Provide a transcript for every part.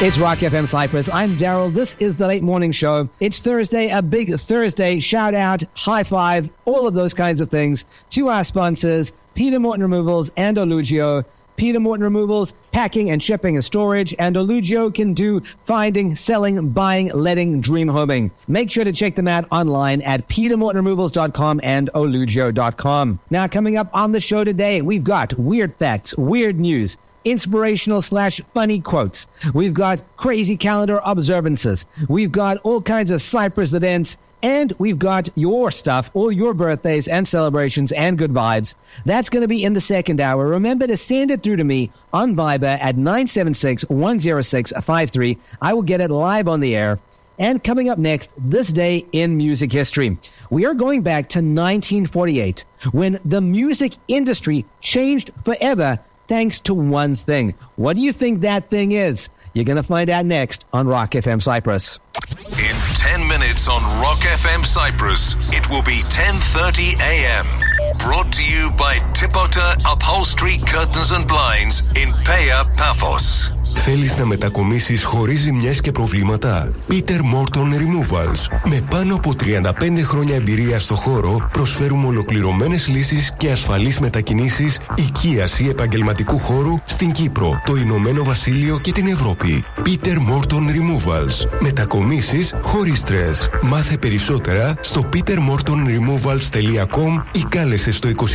It's Rock FM Cyprus. I'm Daryl. This is the Late Morning Show. It's Thursday, a big Thursday. Shout out, high five, all of those kinds of things to our sponsors, Peter Morton Removals and Olugio. Peter Morton Removals, packing and shipping and storage, and Olugio can do finding, selling, buying, letting, dream homing. Make sure to check them out online at petermortonremovals.com and olugio.com. Now, coming up on the show today, we've got weird facts, weird news, inspirational/funny quotes. We've got crazy calendar observances. We've got all kinds of Cyprus events. And we've got your stuff, all your birthdays and celebrations and good vibes. That's going to be in the second hour. Remember to send it through to me on Viber at 976-106-53. I will get it live on the air. And coming up next, this day in music history. We are going back to 1948, when the music industry changed forever thanks to one thing. What do you think that thing is? You're going to find out next on Rock FM Cyprus. In 10 minutes on Rock FM Cyprus, it will be 10:30 a.m. Brought to you by Tipota Upholstery Curtains and Blinds in Pea, Paphos. Θέλεις να μετακομίσεις χωρίς ζημιές και προβλήματα? Peter Morton Removals. Με πάνω από 35 χρόνια εμπειρία στο χώρο, προσφέρουμε ολοκληρωμένες λύσεις και ασφαλείς μετακινήσεις οικίας ή επαγγελματικού χώρου στην Κύπρο, το Ηνωμένο Βασίλειο και την Ευρώπη. Peter Morton Removals. Μετακομίσεις χωρίς στρες. Μάθε περισσότερα στο petermortonremovals.com ή κάλεσε στο 2692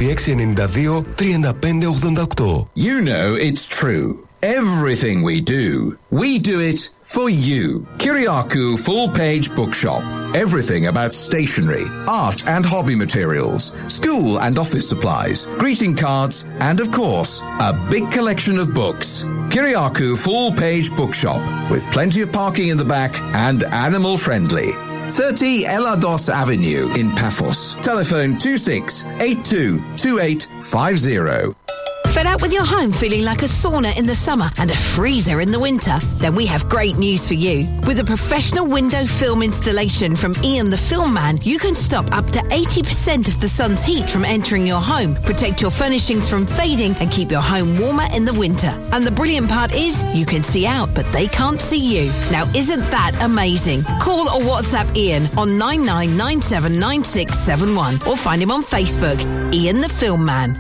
3588. You know it's true. Everything we do it for you. Kyriakou Full-Page Bookshop. Everything about stationery, art and hobby materials, school and office supplies, greeting cards, and of course, a big collection of books. Kyriakou Full-Page Bookshop, with plenty of parking in the back and animal friendly. 30 Elados Avenue in Paphos. Telephone 26822850. Fed up with your home feeling like a sauna in the summer and a freezer in the winter? Then we have great news for you. With a professional window film installation from Ian the Film Man, you can stop up to 80% of the sun's heat from entering your home, protect your furnishings from fading, and keep your home warmer in the winter. And the brilliant part is, you can see out, but they can't see you. Now, isn't that amazing? Call or WhatsApp Ian on 99979671 or find him on Facebook, Ian the Film Man.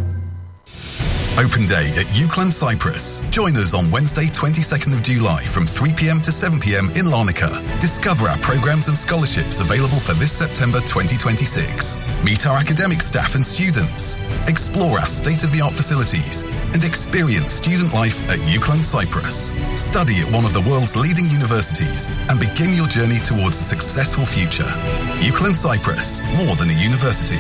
Open Day at Euclid Cyprus. Join us on Wednesday, 22nd of July from 3 p.m. to 7 p.m. in Larnaca. Discover our programs and scholarships available for this September 2026. Meet our academic staff and students. Explore our state-of-the-art facilities and experience student life at Euclid Cyprus. Study at one of the world's leading universities and begin your journey towards a successful future. Euclid Cyprus, more than a university.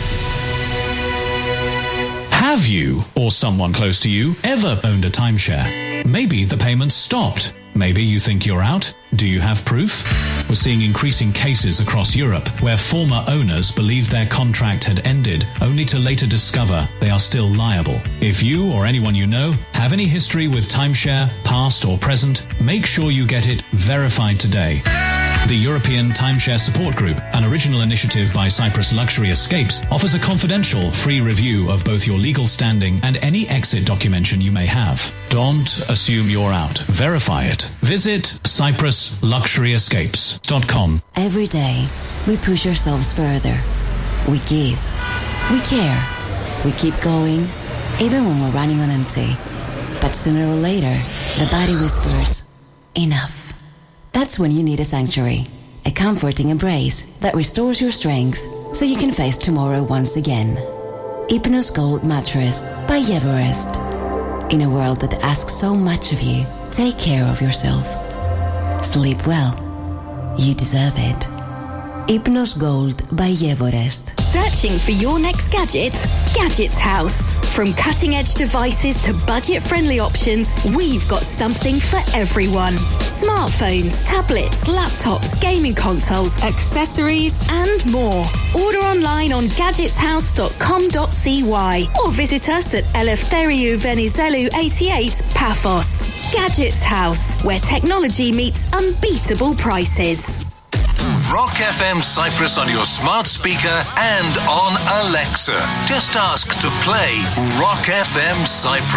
Have you, or someone close to you, ever owned a timeshare? Maybe the payments stopped. Maybe you think you're out. Do you have proof? We're seeing increasing cases across Europe where former owners believed their contract had ended, only to later discover they are still liable. If you or anyone you know have any history with timeshare, past or present, make sure you get it verified today. The European Timeshare Support Group, an original initiative by Cyprus Luxury Escapes, offers a confidential, free review of both your legal standing and any exit documentation you may have. Don't assume you're out. Verify it. Visit cyprusluxuryescapes.com. Every day, we push ourselves further. We give. We care. We keep going, even when we're running on empty. But sooner or later, the body whispers, enough. That's when you need a sanctuary, a comforting embrace that restores your strength so you can face tomorrow once again. Hypnos Gold Mattress by Everest. In a world that asks so much of you, take care of yourself. Sleep well. You deserve it. Hypnos Gold by Everest. Searching for your next gadget? Gadgets House. From cutting-edge devices to budget-friendly options, we've got something for everyone. Smartphones, tablets, laptops, gaming consoles, accessories, and more. Order online on gadgetshouse.com.cy or visit us at Eleftheriou Venizelou 88, Paphos. Gadgets House, where technology meets unbeatable prices. Rock FM Cyprus on your smart speaker and on Alexa. Just ask to play Rock FM Cyprus.